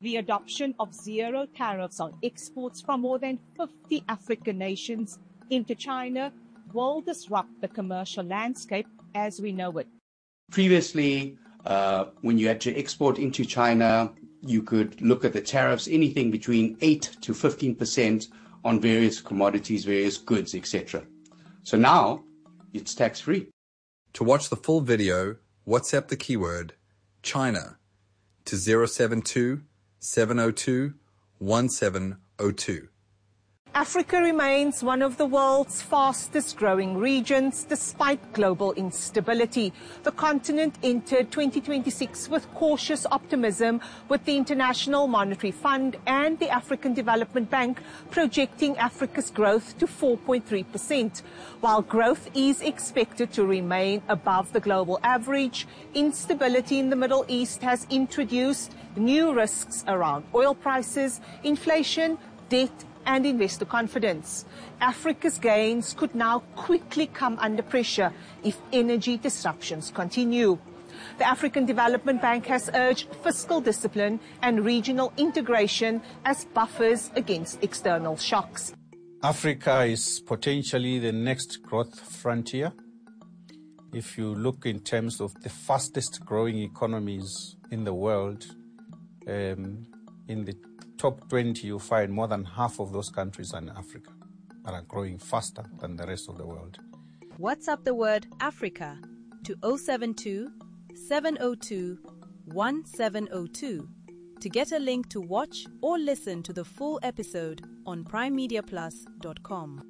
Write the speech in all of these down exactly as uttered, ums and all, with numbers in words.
The adoption of zero tariffs on exports from more than fifty African nations into China will disrupt the commercial landscape as we know it. Previously, uh, when you had to export into China, you could look at the tariffs, anything between eight to fifteen percent on various commodities, various goods, et cetera. So now it's tax-free. To watch the full video, WhatsApp the keyword China to zero seven two, seven zero two, one seven zero two. Africa remains one of the world's fastest growing regions despite global instability. The continent entered twenty twenty-six with cautious optimism, with the International Monetary Fund and the African Development Bank projecting Africa's growth to four point three percent. While growth is expected to remain above the global average, instability in the Middle East has introduced new risks around oil prices, inflation, debt, and investor confidence. Africa's gains could now quickly come under pressure if energy disruptions continue. The African Development Bank has urged fiscal discipline and regional integration as buffers against external shocks. Africa is potentially the next growth frontier. If you look in terms of the fastest growing economies in the world, um, in the top twenty, you find more than half of those countries are in Africa that are growing faster than the rest of the world. WhatsApp the word Africa to zero seven two, seven zero two, one seven zero two to get a link to watch or listen to the full episode on prime media plus dot com.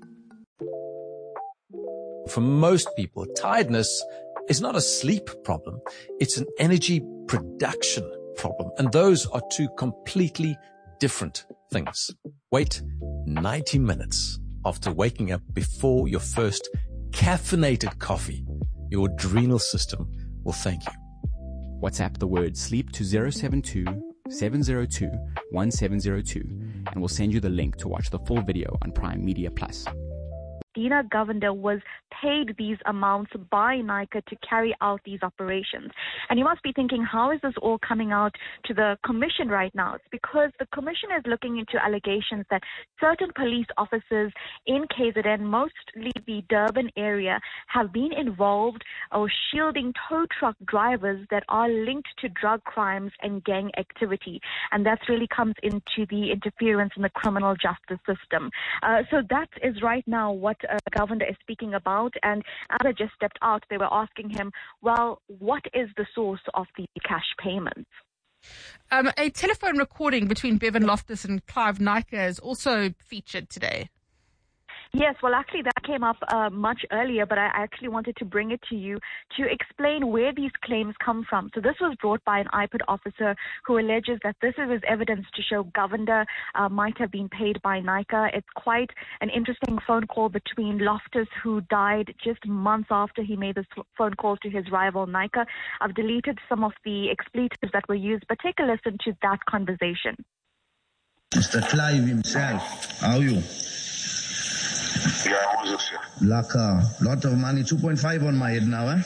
For most people, tiredness is not a sleep problem. It's an energy production problem. And those are two completely different things. Wait ninety minutes after waking up before your first caffeinated coffee. Your adrenal system will thank you. WhatsApp the word sleep to zero seven two, seven zero two, one seven zero two and we'll send you the link to watch the full video on Prime Media Plus. Dina Govender was paid these amounts by NICA to carry out these operations. And you must be thinking, how is this all coming out to the commission right now? It's because the commission is looking into allegations that certain police officers in K Z N, mostly the Durban area, have been involved or shielding tow truck drivers that are linked to drug crimes and gang activity. And that really comes into the interference in the criminal justice system. Uh, so that is right now what Uh, Govender is speaking about, and as I just stepped out, they were asking him, well, what is the source of the cash payments? Um, a telephone recording between Bevan Loftus and Clive Naicker is also featured today. Yes, well, actually, that came up uh, much earlier, but I actually wanted to bring it to you to explain where these claims come from. So this was brought by an I P I D officer who alleges that this is evidence to show Govender uh, might have been paid by NICA. It's quite an interesting phone call between Loftus, who died just months after he made this phone call to his rival NICA. I've deleted some of the expletives that were used, but take a listen to that conversation. Mister Clive himself, how are you? Yeah, who's this here? Like a lot of money, two point five on my head now, eh? Who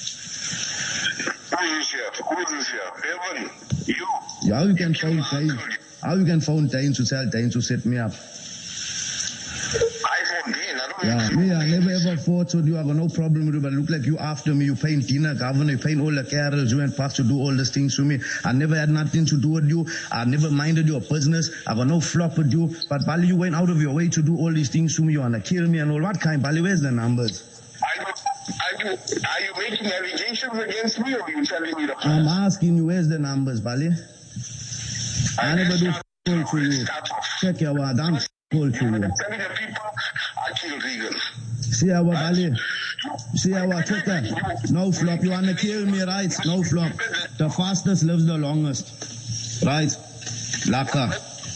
is here? Who is this here? Evan, you? Yeah, how you can phone Dane? How you can phone Dane to tell Dane to set me up? I phone Dane, I don't Yeah, me, I never ever fought with you. I got no problem with you, but look like you after me. You paying Dina Governor, you paying all the carols. You went past to do all these things to me. I never had nothing to do with you. I never minded your business. I got no flop with you. But Bali, you went out of your way to do all these things to me. You want to kill me and all. What kind? Bali, where's the numbers? Are you, are you, are you making allegations against me, or are you telling me the truth? I'm asking you, where's the numbers, Bali? I, I never do call to you. Check your word. I'm call to you. Telling the people I killed Regan. See our Bali. See our checker. No flop. You want to kill me, right? No flop. The fastest lives the longest. Right? Laka.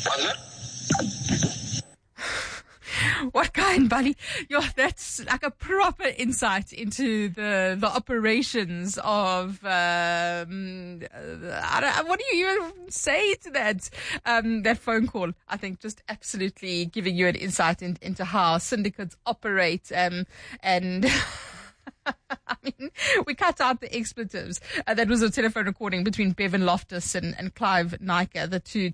What kind, buddy? Yo, that's like a proper insight into the the operations of. Um, I don't, what do you even say to that? Um, that phone call, I think, just absolutely giving you an insight in, into how syndicates operate. Um, and. I mean, we cut out the expletives. Uh, that was a telephone recording between Bevan Loftus and, and Clive Naicker, the two